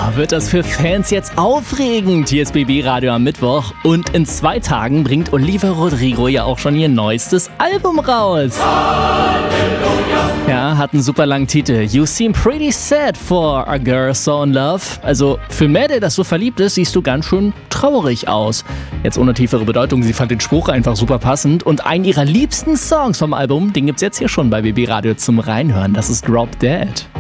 wird das für Fans jetzt aufregend. Hier ist BB Radio am Mittwoch und in 2 Tagen bringt Olivia Rodrigo ja auch schon ihr neuestes Album raus. Halleluja. Ja, hat einen super langen Titel. You seem pretty sad for a girl so in love. Also für Mädel, das so verliebt ist, siehst du ganz schön traurig aus. Jetzt ohne tiefere Bedeutung, sie fand den Spruch einfach super passend. Und einen ihrer liebsten Songs vom Album, den gibt's jetzt hier schon bei BB Radio zum Reinhören. Das ist Drop Dead.